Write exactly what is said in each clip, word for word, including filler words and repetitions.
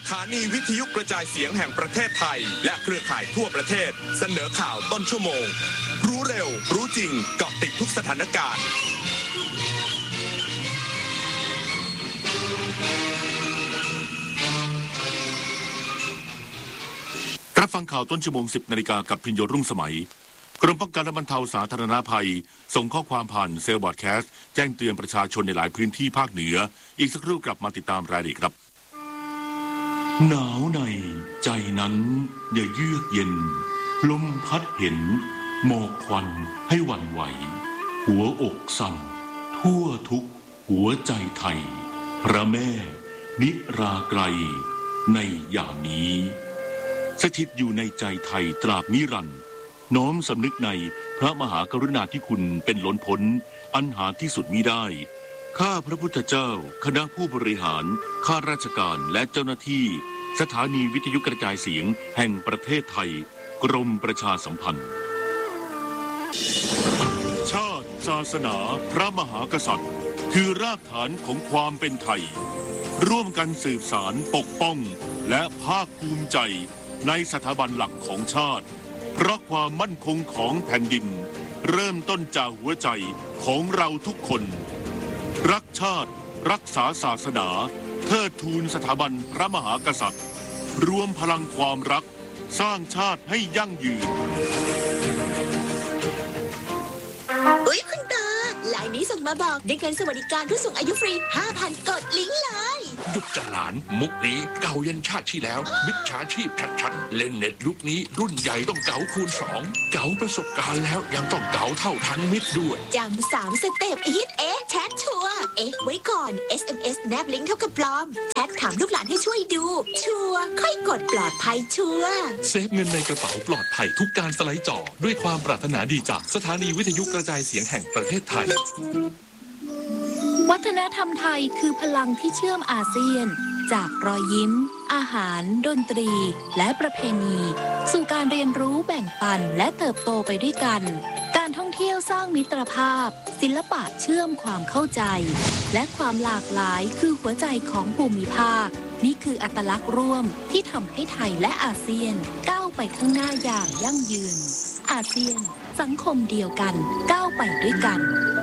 ถานีวิทยุกระจายเสียงแห่งประเทศไทยและเครือข่ายทั่วประเทศเสนอข่าวต้นชั่วโมงรู้เร็วรู้จริงเกาะติดทุกสถานการณ์รับฟังข่าวต้นชั่วโมงสิบนาฬิกากับพิญโยรุ่งสมัยกรมป้องกันและบรรเทาสาธารณภัยส่งข้อความผ่านเซลล์บอดแคสต์แจ้งเตือนประชาชนในหลายพื้นที่ภาคเหนืออีกสักครู่กลับมาติดตามรายละเอียดครับหนาวในใจนั้นอย่าเยือกเย็นลมพัดเห็นหมอกควันให้หวั่นไหวหัวอกสั่นทั่วทุกหัวใจไทยพระแม่นิราไกรในยามนี้สถิตอยู่ในใจไทยตราบนิรันดร์น้อมสำนึกในพระมหากรุณาธิคุณเป็นล้นพ้นอันหาที่สุดมิได้ข้าพระพุทธเจ้าคณะผู้บริหารข้าราชการและเจ้าหน้าที่สถานีวิทยุกระจายเสียงแห่งประเทศไทยกรมประชาสัมพันธ์ชาติศาสนาพระมหากษัตริย์คือรากฐานของความเป็นไทยร่วมกันสืบสานปกป้องและภาคภูมิใจในสถาบันหลักของชาติเพราะความมั่นคงของแผ่นดินเริ่มต้นจากหัวใจของเราทุกคนรักชาติรักษาศาสนาเทิดทูนสถาบันพระมหากษัตริย์รวมพลังความรักสร้างชาติให้ยั่งยืนอุ๊ยคุณตาไลน์นี้ส่งมาบอกได้เงินสวัสดิการผู้สูงอายุฟรี ห้าพัน กดลิงก์เลยหยุดจะหลานมุกนี้เก่ายันชาติที่แล้วมิจฉาชีพชัดๆเล่นเน็ตยุคนี้รุ่นใหญ่ต้องเก๋าคูณสองเก๋าประสบการณ์แล้วยังต้องเก๋าเท่าทันมิตรด้วยจำสามสเต็ปอีทเอ๊ะแชทชัวร์เอ๊ะไว้ก่อน เอส เอ็ม เอส แนบลิงก์เท่ากับปลอมแชทถามลูกหลานให้ช่วยดูชัวร์ค่อยกดปลอดภัยชัวร์เซฟเงินในกระเป๋าปลอดภัยทุกการสไลด์จอด้วยความปรารถนาดีจากสถานีวิทยุกระจายเสียงแห่งประเทศไทยวัฒนธรรมไทยคือพลังที่เชื่อมอาเซียนจากรอยยิ้มอาหารดนตรีและประเพณีสู่การเรียนรู้แบ่งปันและเติบโตไปด้วยกันการท่องเที่ยวสร้างมิตรภาพศิลปะเชื่อมความเข้าใจและความหลากหลายคือหัวใจของภูมิภาคนี่คืออัตลักษณ์ร่วมที่ทำให้ไทยและอาเซียนก้าวไปข้างหน้าอย่างยั่งยืนอาเซียนสังคมเดียวกันก้าวไปด้วยกัน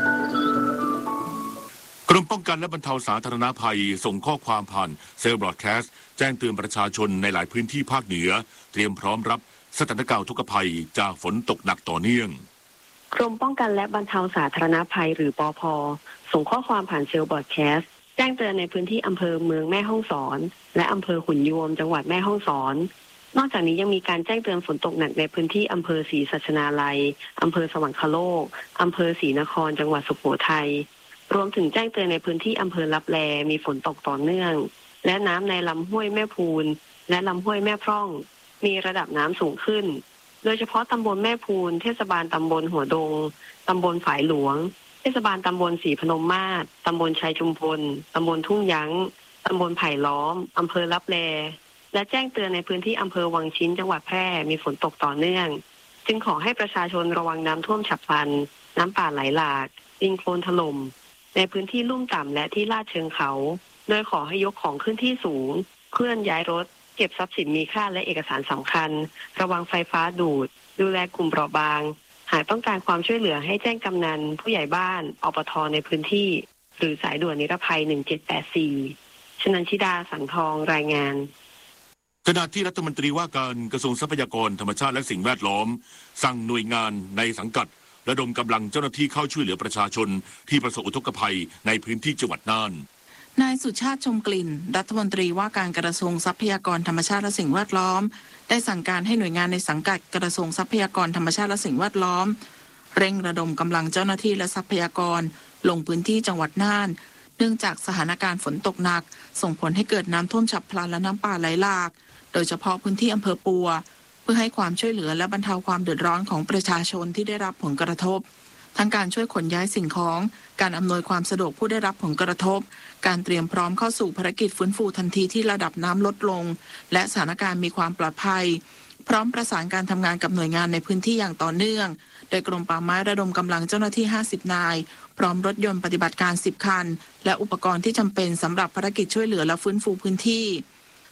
กรมป้องกันและบรรเทาสาธารณภัยส่งข้อความผ่านเซลล์บรอดแคสต์แจ้งเตือนประชาชนในหลายพื้นที่ภาคเหนือเตรียมพร้อมรับสถานการณ์อุทกภัยจากฝนตกหนักต่อเนื่องกรมป้องกันและบรรเทาสาธารณภัยหรือปภ.ส่งข้อความผ่านเซลล์บรอดแคสต์แจ้งเตือนในพื้นที่อำเภอเมืองแม่ฮ่องสอนและอำเภอขุนยวมจังหวัดแม่ฮ่องสอนนอกจากนี้ยังมีการแจ้งเตือนฝนตกหนักในพื้นที่อำเภอศรีสัชนาลัยอำเภอสวรรคโลกอำเภอศรีนครจังหวัดสุโขทัยรวมถึงแจ้งเตือนในพื้นที่อำเภอลับแลมีฝนตกต่อเนื่องและน้ำในลำห้วยแม่พูนและลำห้วยแม่พร่องมีระดับน้ำสูงขึ้นโดยเฉพาะตำบลแม่พูนเทศบาลตำบลหัวดงตำบลฝายหลวงเทศบาลตำบลศรีพนมมาศตำบลชัยชุมพลตำบลทุ่งยั้งตำบลไผ่ล้อมอำเภอลับแลและแจ้งเตือนในพื้นที่อำเภอวังชิ้นจังหวัดแพร่มีฝนตกต่อเนื่องจึงขอให้ประชาชนระวังน้ำท่วมฉับพลันน้ำป่าไหลหลากดินโคลนถล่มในพื้นที่ลุ่มต่ำและที่ลาดเชิงเขาโดยขอให้ยกของขึ้นที่สูงเคลื่อนย้ายรถเก็บทรัพย์สินมีค่าและเอกสารสำคัญระวังไฟฟ้าดูดดูแลกลุ่มเปราะบางหากต้องการความช่วยเหลือให้แจ้งกำนันผู้ใหญ่บ้านอปท.ในพื้นที่หรือสายด่วนนิรภัยหนึ่งเจ็ดแปดสี่ชนันชิดาสังทองรายงานขณะที่รัฐมนตรีว่าการกระทรวงทรัพยากรธรรมชาติและสิ่งแวดล้อมสั่งหน่วยงานในสังกัดระดมกำลังเจ้าหน้าที่เข้าช่วยเหลือประชาชนที่ประสบอุทกภัยในพื้นที่จังหวัดน่านนายสุชาติชมกลิ่นรัฐมนตรีว่าการกระทรวงทรัพยากรธรรมชาติและสิ่งแวดล้อมได้สั่งการให้หน่วยงานในสังกัดกระทรวงทรัพยากรธรรมชาติและสิ่งแวดล้อมเร่งระดมกำลังเจ้าหน้าที่และทรัพยากรลงพื้นที่จังหวัดน่านเนื่องจากสถานการณ์ฝนตกหนักส่งผลให้เกิดน้ำท่วมฉับพลันและน้ำป่าไหลหลากโดยเฉพาะพื้นที่อำเภอปัวเพื่อให้ความช่วยเหลือและบรรเทาความเดือดร้อนของประชาชนที่ได้รับผลกระทบทั้งการช่วยขนย้ายสิ่งของการอำนวยความสะดวกผู้ได้รับผลกระทบการเตรียมพร้อมเข้าสู่ภารกิจฟื้นฟูทันทีที่ระดับน้ำลดลงและสถานการณ์มีความปลอดภัยพร้อมประสานการทำงานกับหน่วยงานในพื้นที่อย่างต่อเนื่องโดยกรมป่าไม้ระดมกำลังเจ้าหน้าที่ห้าสิบนายพร้อมรถยนต์ปฏิบัติการสิบคันและอุปกรณ์ที่จำเป็นสำหรับภารกิจช่วยเหลือและฟื้นฟูพื้นที่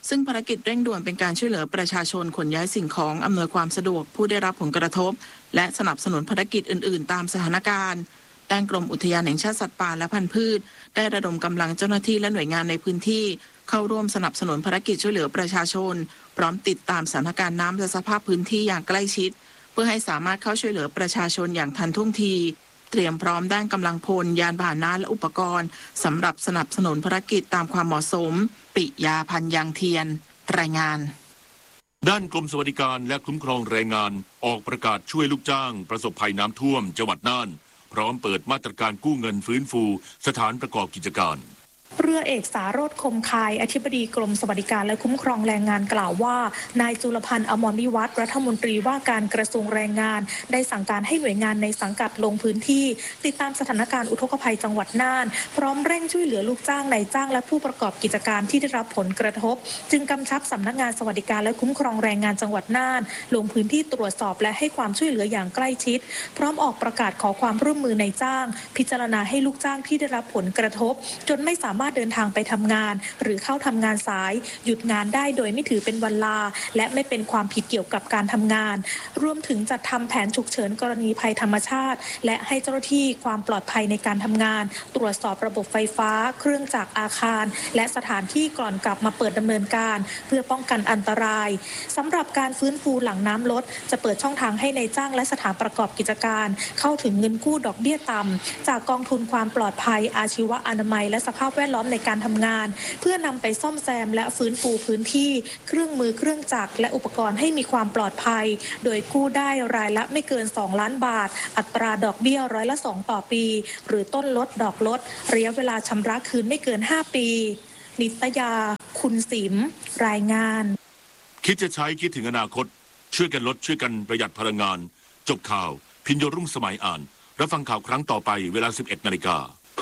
ซึ่งภารกิจเร่งด่วนเป็นการช่วยเหลือประชาชนขนย้ายสิ่งของอำนวยความสะดวกผู้ได้รับผลกระทบและสนับสนุนภารกิจอื่นๆตามสถานการณ์ด้านกรมอุทยานแห่งชาติสัตว์ป่าและพันธุ์พืชได้ระดมกำลังเจ้าหน้าที่และหน่วยงานในพื้นที่เข้าร่วมสนับสนุนภารกิจช่วยเหลือประชาชนพร้อมติดตามสถานการณ์น้ำและสภาพพื้นที่อย่างใกล้ชิดเพื่อให้สามารถเข้าช่วยเหลือประชาชนอย่างทันท่วงทีเตรียมพร้อมด้านกำลังพลยานพาหนะและอุปกรณ์สำหรับสนับสนุนภารกิจตามความเหมาะสมปิยาพันธ์ยางเทียนรายงานด้านกรมสวัสดิการและคุ้มครองแรงงานออกประกาศช่วยลูกจ้างประสบภัยน้ำท่วมจังหวัดน่านพร้อมเปิดมาตรการกู้เงินฟื้นฟูสถานประกอบกิจการเรือเอกสารสคมคายอธิบดีกรมสวัสดิการและคุ้มครองแรงงานกล่าวว่านายจุลพันธ์อมรวิวัฒน์รัฐมนตรีว่าการกระทรวงแรงงานได้สั่งการให้หน่วยงานในสังกัดลงพื้นที่ติดตามสถานการณ์อุทกภัยจังหวัดน่านพร้อมเร่งช่วยเหลือลูกจ้างนายจ้างและผู้ประกอบกิจการที่ได้รับผลกระทบจึงกำชับสำนักงานสวัสดิการและคุ้มครองแรงงานจังหวัดน่านลงพื้นที่ตรวจสอบและให้ความช่วยเหลืออย่างใกล้ชิดพร้อมออกประกาศขอความร่วมมือนายจ้างพิจารณาให้ลูกจ้างที่ได้รับผลกระทบจนไม่สามารถเดินทางไปทำงานหรือเข้าทำงานสายหยุดงานได้โดยไม่ถือเป็นวันลาและไม่เป็นความผิดเกี่ยวกับการทำงานรวมถึงจัดทำแผนฉุกเฉินกรณีภัยธรรมชาติและให้เจ้าหน้าที่ความปลอดภัยในการทำงานตรวจสอบระบบไฟฟ้าเครื่องจักรอาคารและสถานที่ก่อนกลับมาเปิดดำเนินการเพื่อป้องกันอันตรายสำหรับการฟื้นฟูหลังน้ำลดจะเปิดช่องทางให้ในายจ้างและสถานประกอบกิจการเข้าถึงเงินกู้ดอกเบี้ยต่ำจากกองทุนความปลอดภัยอาชีวะอนามัยและสภาพแวดล้อมในการทำงานเพื่อนำไปซ่อมแซมและฟื้นฟูพื้นที่เครื่องมือเครื่องจักรและอุปกรณ์ให้มีความปลอดภัยโดยกู้ได้รายละไม่เกินสองล้านบาทอัตราดอกเบี้ยร้อยละสองต่อปีหรือต้นลดดอกลดระยะเวลาชำระคืนไม่เกินห้าปีนิตยาคุณสิมรายงานคิดจะใช้คิดถึงอนาคตช่วยกันลดช่วยกันประหยัดพลังงานจบข่าวพิญโยรุ่งสมัยอ่านรับฟังข่าวครั้งต่อไปเวลา สิบเอ็ดนาฬิกา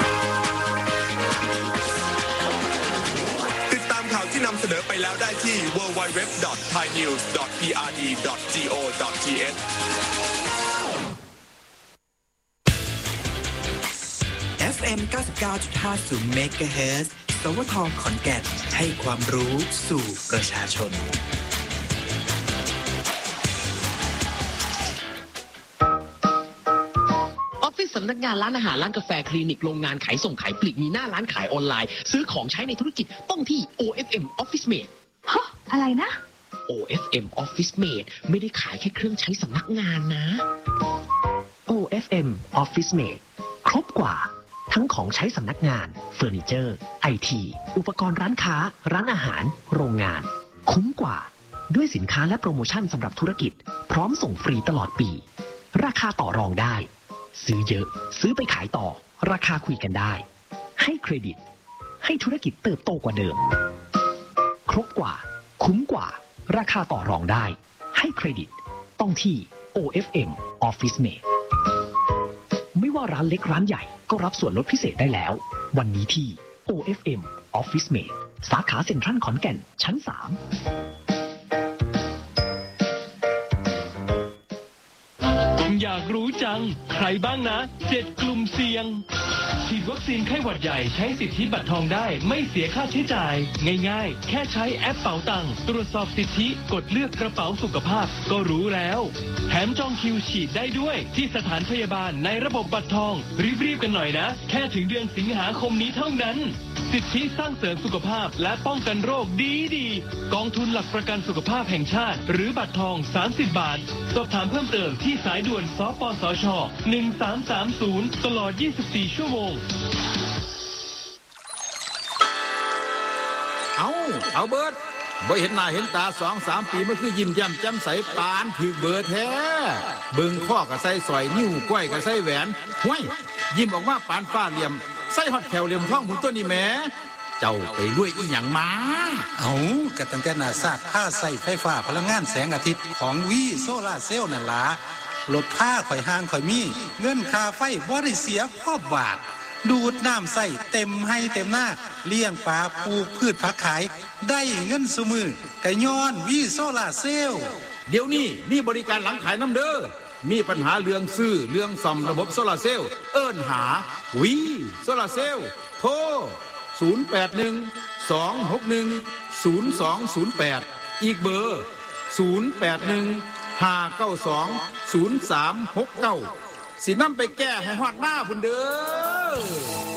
ข่าวที่นำเสนอไปแล้วได้ที่ ดับเบิลยู ดับเบิลยู ดับเบิลยู ดอท ไทยนิวส์ ดอท พี อาร์ ดี ดอท จี โอ ดอท ที เอชเอฟ เอ็ม เก้าสิบเก้าจุดห้าศูนย์ เมกะเฮิรตซ์ สวท ขอนแก่นให้ความรู้สู่ประชาชนสำนักงานร้านอาหารร้านกาแฟคลินิกโรงงานขายส่งขายปลีกมีหน้าร้านขายออนไลน์ซื้อของใช้ในธุรกิจต้องที่ โอ เอฟ เอ็ม Office Mate ฮะอะไรนะโอ เอฟ เอ็ม Office Mate ไม่ได้ขายแค่เครื่องใช้สำนักงานนะ โอ เอฟ เอ็ม Office Mate ครบกว่าทั้งของใช้สำนักงานเฟอร์นิเจอร์ ไอ ที อุปกรณ์ร้านค้าร้านอาหารโรงงานคุ้มกว่าด้วยสินค้าและโปรโมชั่นสำหรับธุรกิจพร้อมส่งฟรีตลอดปีราคาต่อรองได้ซื้อเยอะซื้อไปขายต่อราคาคุยกันได้ให้เครดิตให้ธุรกิจเติบโตกว่าเดิมครบกว่าคุ้มกว่าราคาต่อรองได้ให้เครดิตต้องที่ โอ เอฟ เอ็ม Office Mate ไม่ว่าร้านเล็กร้านใหญ่ก็รับส่วนลดพิเศษได้แล้ววันนี้ที่ โอ เอฟ เอ็ม Office Mate สาขาเซ็นทรัลขอนแก่นชั้นสามอยากรู้จังใครบ้างนะเจ็ดกลุ่มเสี่ยงฉีดวัคซีนไข้หวัดใหญ่ใช้สิทธิบัตรทองได้ไม่เสียค่าใช้จ่ายง่ายๆแค่ใช้แอปเป๋าตังค์ตรวจสอบสิทธิกดเลือกกระเป๋าสุขภาพก็รู้แล้วแถมจองคิวฉีดได้ด้วยที่สถานพยาบาลในระบบบัตรทองรีบๆกันหน่อยนะแค่ถึงเดือนสิงหาคมนี้เท่านั้นสิทธิสร้างเสริมสุขภาพและป้องกันโรคดีๆกองทุนหลักประกันสุขภาพแห่งชาติหรือบัตรทองสามสิบบาทสอบถามเพิ่มเติมที่สายด่วนสปสชหนึ่งสามสามศูนย์ตลอดยี่สิบสี่ชั่วโมงเอาเอาเบิร์ดบ่เห็นหน้าเห็นตาสองสามปีมันคือยิ้มแย้มแจ่มใสปานถือเบิร์ดแท้เบิ่งข้อก็ใส่สอยนิ้วก้อยก็ใส่แหวนห้วยยิ้มออกมาปานฟ้าเหลี่ยมใส่ฮอดแถวเหลี่ยมท้องหุ่นตัวนี้แหมเจ้าไปรวยอีหยังมาเอากะตั้งแต่น่าซาดผ้าใส่ไฟฟ้าพลังงานแสงอาทิตย์ของวีโซล่าเซลล์นั่นล่ะลดผ้าข่อยห่างข่อยมีเงินค่าไฟบ่ได้เสียพ่อบาทดูดน้ำใส่เต็มให้เต็มหน้าเลี้ยงปลาปลูกพืชผักขายได้เงินซุมือกะย้อนวีโซล่าเซลล์เดี๋ยวนี้มีบริการหลังขายน้ำเด้อมีปัญหาเรื่องซื้อเรื่องซ่อมระบบโซลาร์เซลล์เอิ้นหาวีโซลาร์เซลล์โทรศูนย์ แปด หนึ่งสองหกหนึ่งศูนย์สองศูนย์แปดอีกเบอร์ศูนย์แปดหนึ่งห้าเก้าสองศูนย์สามหกเก้าสินำไปแก้ให้ฮอดหน้าพุ่นเด้อ